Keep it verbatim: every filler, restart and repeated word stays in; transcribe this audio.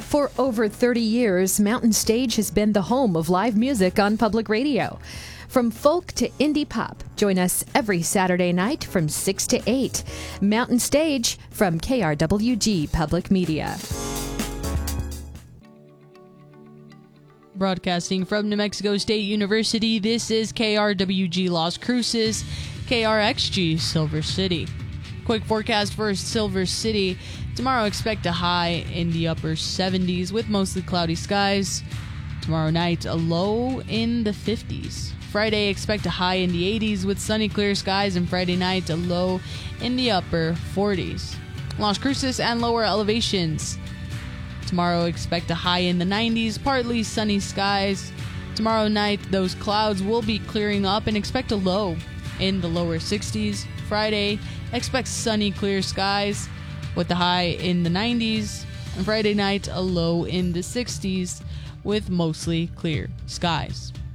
For over thirty years, Mountain Stage has been the home of live music on public radio. From folk to indie pop, join us every Saturday night from six to eight. Mountain Stage from K R W G Public Media. Broadcasting from New Mexico State University, this is K R W G Las Cruces, K R X G Silver City. Quick forecast for Silver City. Tomorrow expect a high in the upper seventies with mostly cloudy skies. Tomorrow night a low in the fifties. Friday expect a high in the eighties with sunny clear skies, and Friday night a low in the upper forties. Las Cruces and lower elevations. Tomorrow expect a high in the nineties, partly sunny skies. Tomorrow night those clouds will be clearing up and expect a low in the lower sixties. Friday expect sunny clear skies with the high in the nineties. And Friday night a low in the sixties with mostly clear skies.